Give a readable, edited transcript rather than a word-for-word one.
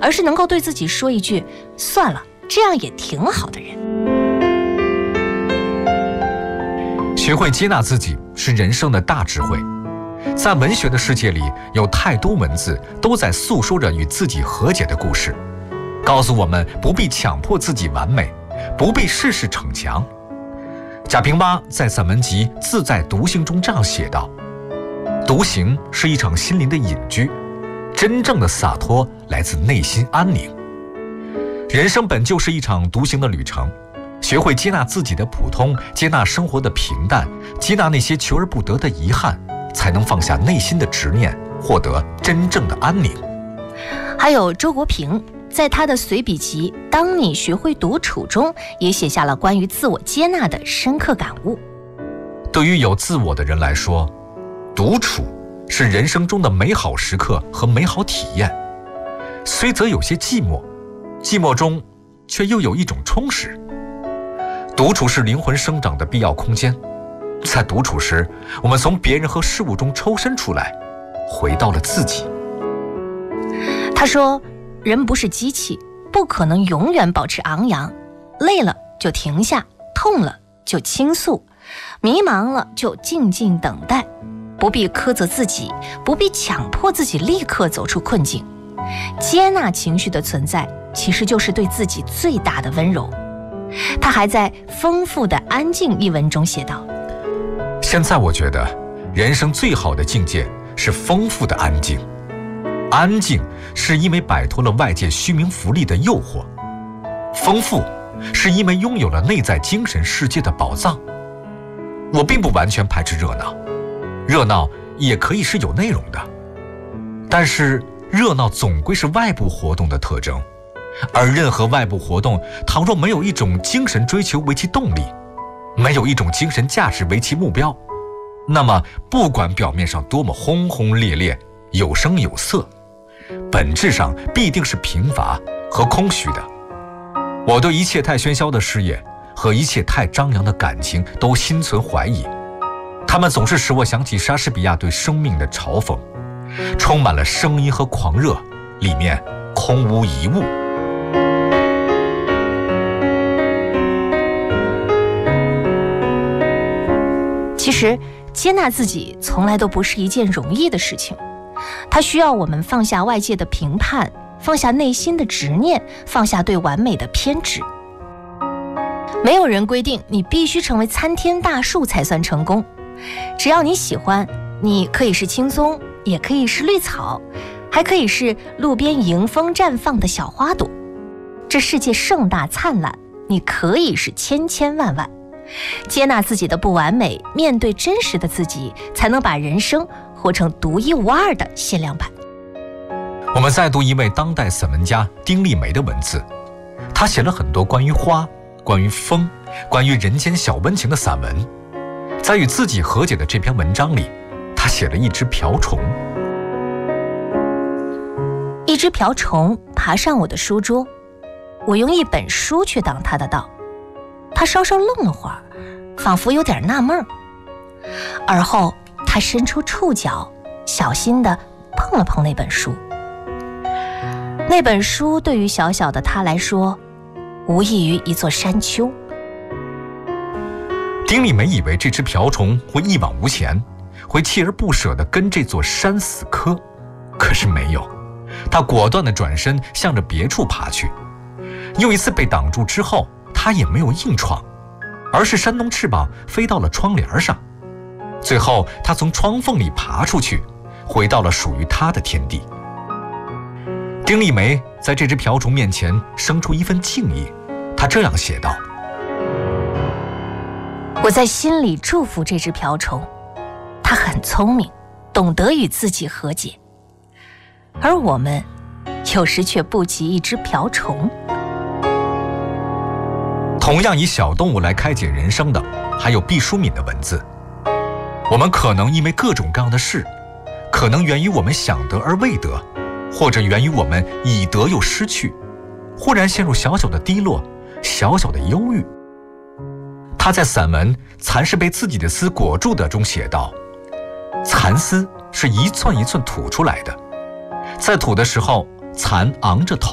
而是能够对自己说一句算了，这样也挺好的人。 学会接纳自己是人生的大智慧。在文学的世界里，有太多文字都在诉说着与自己和解的故事，告诉我们不必强迫自己完美，不必事事逞强。贾平凹在散文集《自在独行》中这样写道：独行是一场心灵的隐居，真正的洒脱来自内心安宁。人生本就是一场独行的旅程，学会接纳自己的普通，接纳生活的平淡，接纳那些求而不得的遗憾，才能放下内心的执念，获得真正的安宁。 还有周国平在他的随笔集《当你学会独处》中，也写下了关于自我接纳的深刻感悟。 对于有自我的人来说，独处是人生中的美好时刻和美好体验，虽则有些寂寞，寂寞中却又有一种充实。独处是灵魂生长的必要空间，在独处时，我们从别人和事物中抽身出来，回到了自己。 他说，人不是机器，不可能永远保持昂扬，累了就停下，痛了就倾诉，迷茫了就静静等待，不必苛责自己，不必强迫自己立刻走出困境。接纳情绪的存在，其实就是对自己最大的温柔。他还在《丰富的安静》一文中写道： 现在我觉得人生最好的境界是丰富的安静。安静是因为摆脱了外界虚名浮利的诱惑，丰富是因为拥有了内在精神世界的宝藏。我并不完全排斥热闹，热闹也可以是有内容的，但是热闹总归是外部活动的特征，而任何外部活动倘若没有一种精神追求为其动力，没有一种精神价值为其目标，那么不管表面上多么轰轰烈烈，有声有色，本质上必定是贫乏和空虚的。我对一切太喧嚣的事业和一切太张扬的感情都心存怀疑，他们总是使我想起莎士比亚对生命的嘲讽，充满了声音和狂热，里面空无一物。 其实接纳自己从来都不是一件容易的事情，它需要我们放下外界的评判，放下内心的执念，放下对完美的偏执。没有人规定你必须成为参天大树才算成功，只要你喜欢，你可以是青松，也可以是绿草，还可以是路边迎风绽放的小花朵。这世界盛大灿烂，你可以是千千万万。接纳自己的不完美，面对真实的自己，才能把人生活成独一无二的限量版。 我们再读一位当代散文家丁立梅的文字，他写了很多关于花、关于风、关于人间小温情的散文。在与自己和解的这篇文章里，他写了一只瓢虫。 一只瓢虫爬上我的书桌，我用一本书去挡它的道。他稍稍愣了会儿，仿佛有点纳闷，而后他伸出触角，小心地碰了碰那本书。那本书对于小小的他来说，无异于一座山丘。 丁立梅以为这只瓢虫会一往无前，会锲而不舍地跟这座山死磕，可是没有，他果断地转身向着别处爬去。又一次被挡住之后，他也没有硬闯，而是扇动翅膀飞到了窗帘上。最后他从窗缝里爬出去，回到了属于他的天地。丁立梅在这只瓢虫面前生出一份敬意，他这样写道： 我在心里祝福这只瓢虫，它很聪明，懂得与自己和解，而我们有时却不及一只瓢虫。 同样以小动物来开解人生的，还有毕淑敏的文字。我们可能因为各种各样的事，可能源于我们想得而未得，或者源于我们已得又失去，忽然陷入小小的低落，小小的忧郁。他在散文《蚕是被自己的丝裹住的》中写道：蚕丝是一寸一寸吐出来的，在吐的时候，蚕昂着头，